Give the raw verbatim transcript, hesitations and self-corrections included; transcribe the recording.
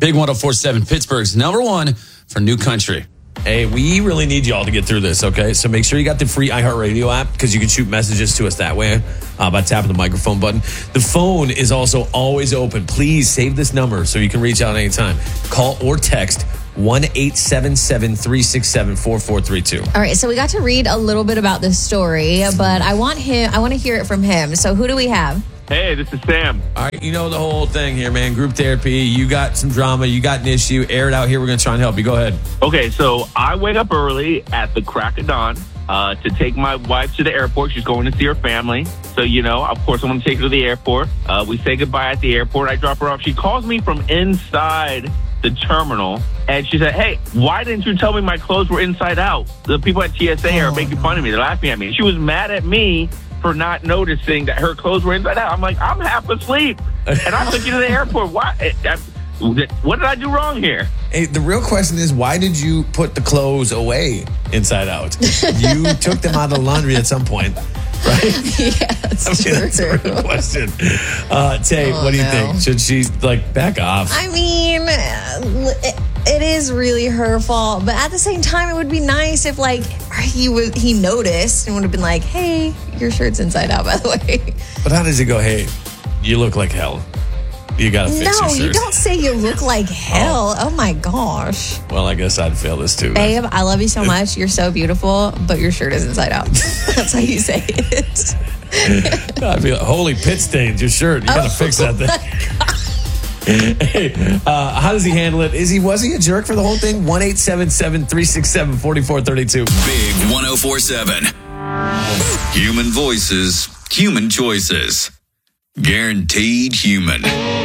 Big one oh four seven, Pittsburgh's number one for new country. Hey, we really need y'all to get through this, okay? So make sure you got the free iHeartRadio app because you can shoot messages to us that way uh, by tapping the microphone button. The phone is also always open. Please save this number so you can reach out anytime. Call or text one eight seven seven, three six seven, four four three two. All right, so we got to read a little bit about this story, but I want him. I want to hear it from him. So who do we have? Hey, this is Sam. All right, you know the whole thing here, man. Group therapy. You got some drama. You got an issue. Air it out here. We're going to try and help you. Go ahead. Okay, so I wake up early at the crack of dawn uh, to take my wife to the airport. She's going to see her family. So, you know, of course, I'm going to take her to the airport. Uh, we say goodbye at the airport. I drop her off. She calls me from inside the terminal, and she said, hey, why didn't you tell me my clothes were inside out? The people at T S A are making fun of me. They're laughing at me. She was mad at me for not noticing that her clothes were inside out. I'm like, I'm half asleep, and I took you to the airport. Why? What did I do wrong here? Hey, the real question is, why did you put the clothes away inside out? You took them out of the laundry at some point, right? Yeah, that's I mean, true. That's the real question. Uh, Tay, Oh, what do you no. think? Should she, like, back off? I mean, it, it is really her fault, but at the same time, it would be nice if, like, he was he noticed and would have been like, "Hey, your shirt's inside out, by the way." But how does it go? Hey, you look like hell. You gotta fix No, your shirt. you don't say you look like hell. Oh, my gosh. Well, I guess I'd fail this too. Babe, I love you so much. You're so beautiful, but your shirt is inside out. That's how you say it. I'd be like, holy pit stains, your shirt. You gotta Oh, fix that thing. Hey, uh, how does he handle it? Is he was he a jerk for the whole thing? one eight seven seven, three six seven, four four three two. Big one oh four seven. Human voices, human choices. Guaranteed human.